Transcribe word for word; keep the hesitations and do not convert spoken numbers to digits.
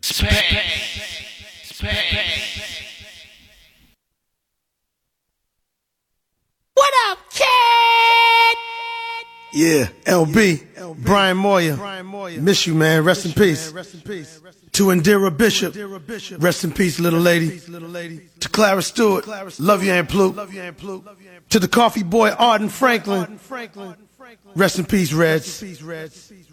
Space. Space. What up, kid? Yeah, L B, Brian Moyer. Miss you, man. Rest in peace. To Indira Bishop. Rest in peace, little lady. To Clara Stewart. Love you, Aunt Pluke. To the coffee boy, Arden Franklin. Rest in peace, Reds.